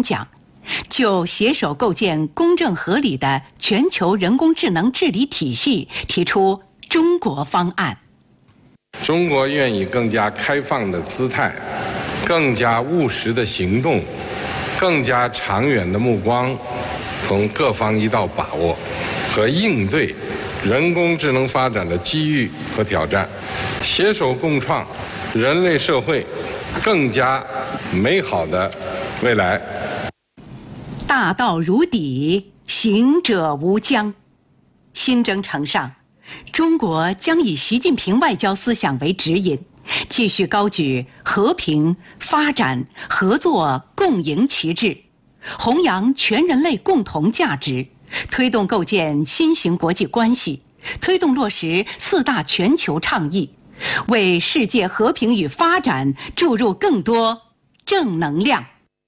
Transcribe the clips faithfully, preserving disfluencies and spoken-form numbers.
讲，就携手构建公正合理的全球人工智能治理体系提出中国方案。 中国愿以更加开放的姿态、更加务实的行动、更加长远的目光，同各方一道把握和应对人工智能发展的机遇和挑战，携手共创人类社会更加美好的未来。 大道如砥，行者无疆。新征程上，中国将以习近平外交思想为指引，继续高举和平、发展、合作、共赢旗帜，弘扬全人类共同价值，推动构建新型国际关系，推动落实四大全球倡议，为世界和平与发展注入更多正能量。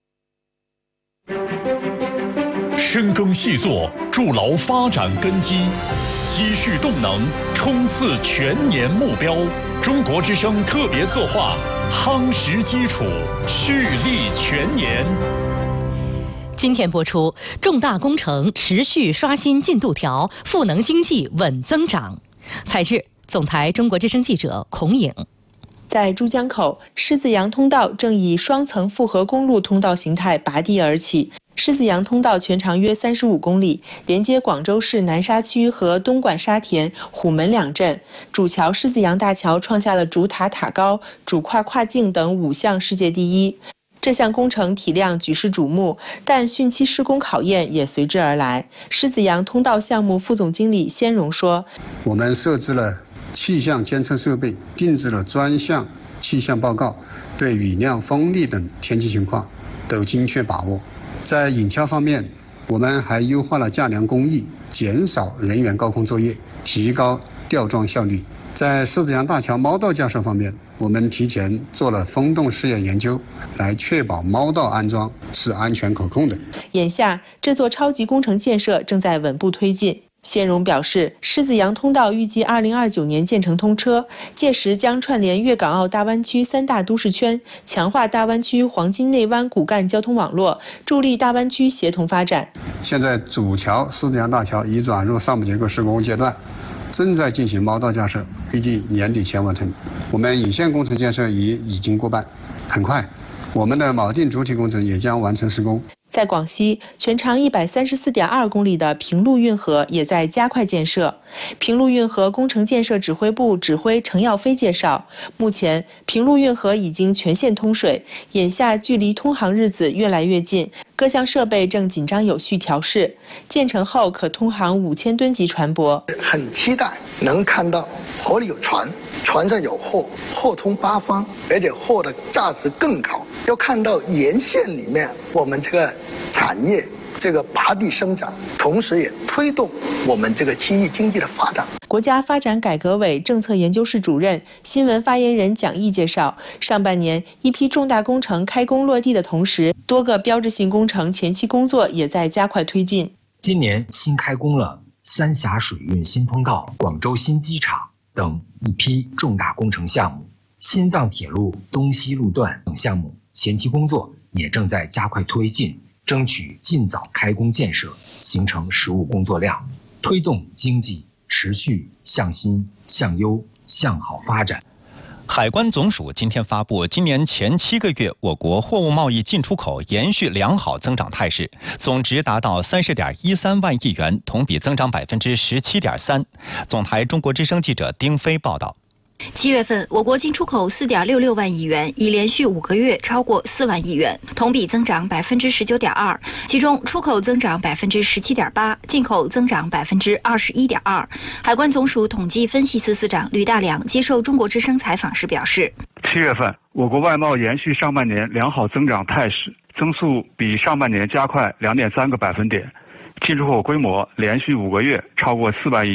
深耕细作，筑牢发展根基，积蓄动能，冲刺全年目标。中国之声特别策划，夯实基础，蓄力全年。 今天播出，重大工程持续刷新进度条，赋能经济稳增长。采制总台中国之声记者孔颖。 在珠江口，狮子洋通道正以双层复合公路通道形态拔地而起。狮子洋通道全长约三十五公里，连接广州市南沙区和东莞沙田、虎门两镇。主桥狮子洋大桥创下了主塔塔高、主跨跨境等五项世界第一。这项工程体量举世瞩目，但汛期施工考验也随之而来。狮子洋通道项目副总经理先荣说：“ 我们设置了气象监测设备，定制了专项气象报告，对雨量、风力等天气情况都精确把握。在引桥方面，我们还优化了架梁工艺，减少人员高空作业，提高吊装效率。在狮子洋大桥猫道架设方面，我们提前做了风洞试验研究，来确保猫道安装是安全可控的。 眼下，这座超级工程建设正在稳步推进。先荣表示，狮子洋通道预计二零二九年建成通车，届时将串联粤港澳大湾区三大都市圈，强化大湾区黄金内湾骨干交通网络，助力大湾区协同发展。 现在主桥狮子洋大桥已转入上部结构施工阶段，正在进行猫道架设，预计年底前完成。我们引线工程建设已已经过半，很快，我们的锚定主体工程也将完成施工。 在广西，全长一百三十四点二公里的平陆运河也在加快建设。平陆运河工程建设指挥部指挥程耀飞介绍，目前平陆运河已经全线通水，眼下距离通航日子越来越近，各项设备正紧张有序调试，建成后可通航五千吨级船舶。 很期待能看到河里有船，船上有货，货通八方，而且货的价值更高。要看到沿线里面我们这个产业这个拔地生长，同时也推动我们这个区域经济的发展。 国家发展改革委政策研究室主任、新闻发言人蒋毅介绍，上半年一批重大工程开工落地的同时，多个标志性工程前期工作也在加快推进。 今年新开工了三峡水运新通道、广州新机场等一批重大工程项目，新藏铁路东西路段等项目前期工作也正在加快推进，争取尽早开工建设，形成实务工作量，推动经济持续向新、向优、向好发展。 海关总署今天发布，今年前七个月我国货物贸易进出口延续良好增长态势，总值达到三十点一三万亿元，同比增长百分之十七点三。总台中国之声记者丁飞报道。 七月份，我国进出口四点六六万亿元，已连续五个月超过四万亿元，同比增长百分之十九点二。其中，出口增长百分之十七点八，进口增长百分之二十一点二。海关总署统计分析司司长吕大良接受中国之声采访时表示， 七月份，我国外贸延续上半年良好增长态势，增速比上半年加快两点三个百分点，进出口规模连续五个月超过四万亿元。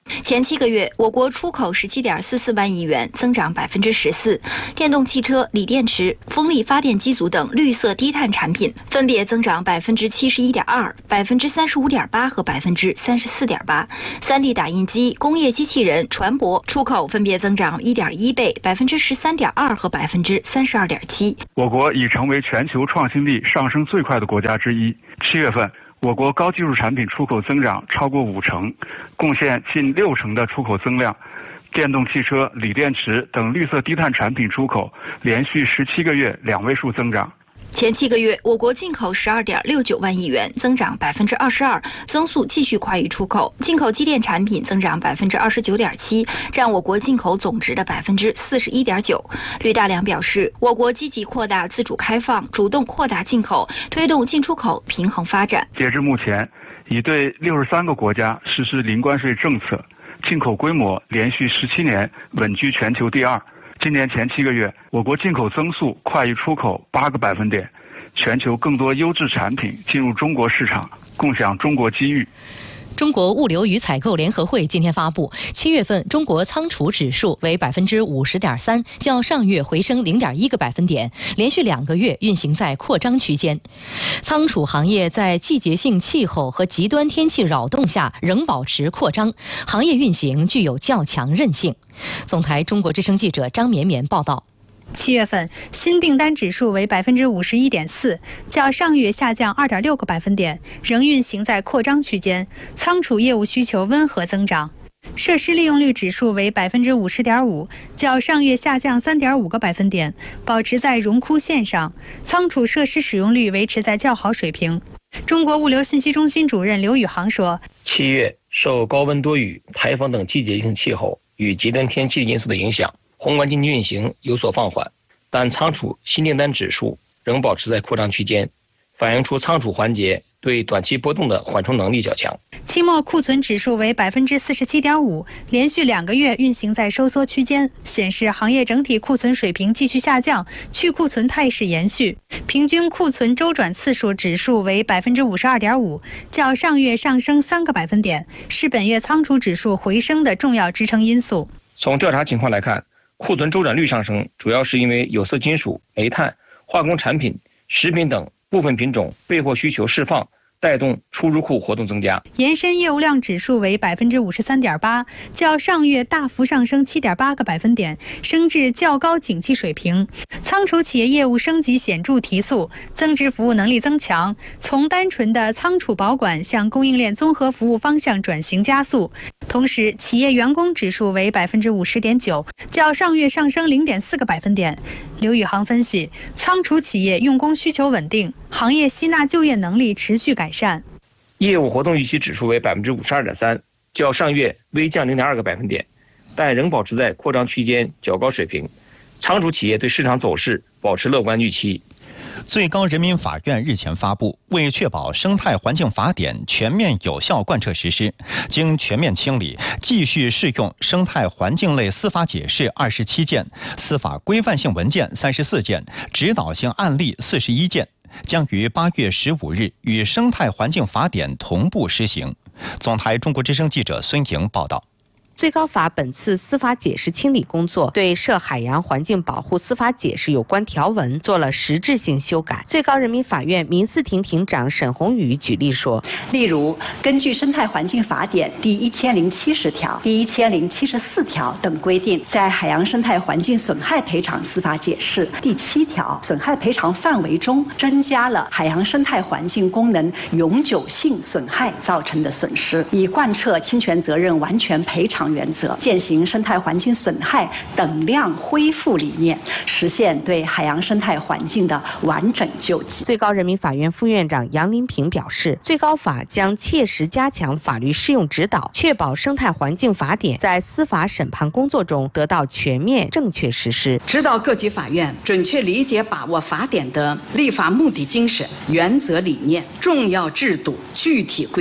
前七个月，我国出口十七点四四万亿元，增长百分之十四。电动汽车、锂电池、风力发电机组等绿色低碳产品分别增长百分之七十一点二、百分之三十五点八和百分之三十四点八。三 D 打印机、工业机器人、船舶出口分别增长一点一倍、百分之十三点二和百分之三十二点七。 我国已成为全球创新力上升最快的国家之一。七月份，我国高技术产品出口增长超过五成，贡献近六成的出口增量。电动汽车、锂电池等绿色低碳产品出口连续十七个月两位数增长。 前七个月，我国进口十二点六九万亿元，增长百分之二十二，增速继续快于出口。进口机电产品增长百分之二十九点七，占我国进口总值的百分之四十一点九。吕大良表示，我国积极扩大自主开放，主动扩大进口，推动进出口平衡发展。 截至目前，已对六十三个国家实施零关税政策，进口规模连续十七年稳居全球第二。今年前七个月，我国进口增速快于出口八个百分点，全球更多优质产品进入中国市场，共享中国机遇。 中国物流与采购联合会今天发布，七月份中国仓储指数为百分之五十点三，较上月回升零点一个百分点，连续两个月运行在扩张区间。仓储行业在季节性气候和极端天气扰动下仍保持扩张，行业运行具有较强韧性。总台中国之声记者张绵绵报道。 七月份新订单指数为百分之五十一点四，较上月下降二点六个百分点，仍运行在扩张区间。仓储业务需求温和增长。设施利用率指数为百分之五十点五，较上月下降三点五个百分点，保持在荣枯线上。仓储设施使用率维持在较好水平。中国物流信息中心主任刘宇航说：“ 七月受高温多雨、台风等季节性气候与极端天气因素的影响。”宏观经济运行有所放缓，但仓储新订单指数仍保持在扩张区间，反映出仓储环节对短期波动的缓冲能力较强。 期末库存指数为百分之四十七点五，连续两个月运行在收缩区间，显示行业整体库存水平继续下降，去库存态势延续。平均库存周转次数指数为百分之五十二点五，较上月上升三个百分点，是本月仓储指数回升的重要支撑因素。 从调查情况来看，库存周转率上升，主要是因为有色金属、煤炭、化工产品、食品等部分品种备货需求释放，带动出入库活动增加。 延伸业务量指数为百分之五十三点八，较上月大幅上升七点八个百分点，升至较高景气水平。仓储企业业务升级显著提速，增值服务能力增强，从单纯的仓储保管向供应链综合服务方向转型加速。同时，企业员工指数为百分之五十点九，较上月上升零点四个百分点。刘宇航分析，仓储企业用工需求稳定，行业吸纳就业能力持续改善。 业务活动预期指数为百分之五十二点三，较上月微降零点二个百分点，但仍保持在扩张区间较高水平。仓储企业对市场走势保持乐观预期。 最高人民法院日前发布，为确保生态环境法典全面有效贯彻实施，经全面清理，继续适用生态环境类司法解释二十七件、司法规范性文件三十四件、指导性案例四十一件，将于八月十五日与生态环境法典同步施行。总台中国之声记者孙莹报道。 最高法本次司法解释清理工作对涉海洋环境保护司法解释有关条文做了实质性修改。最高人民法院民事庭庭长沈宏宇举例说， 例如根据生态环境法典第一千零七十条、第一千零七十四条等规定，在海洋生态环境损害赔偿司法解释第七条损害赔偿范围中增加了海洋生态环境功能永久性损害造成的损失，以贯彻侵权责任完全赔偿原则，践行生态环境损害等量恢复理念，实现对海洋生态环境的完整救济。 最高人民法院副院长杨林平表示，最高法将切实加强法律适用指导，确保生态环境法典在司法审判工作中得到全面正确实施， 指导各级法院准确理解把握法典的立法目的精神、原则理念、重要制度具体规定，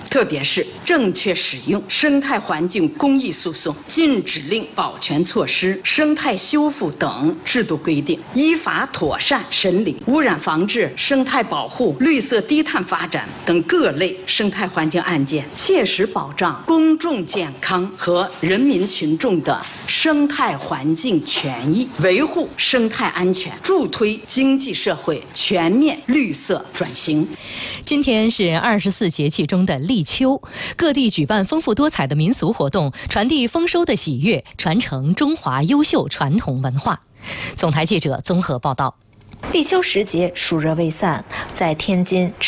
特别是正确使用生态环境公益诉讼、禁止令保全措施、生态修复等制度规定，依法妥善审理污染防治、生态保护、绿色低碳发展等各类生态环境案件，切实保障公众健康和人民群众的生态环境权益，维护生态安全，助推经济社会全面绿色转型。 今天是二十四节气中的立秋，各地举办丰富多彩的民俗活动，传递丰收的喜悦，传承中华优秀传统文化。总台记者综合报道。 立秋时节，暑热未散，在天津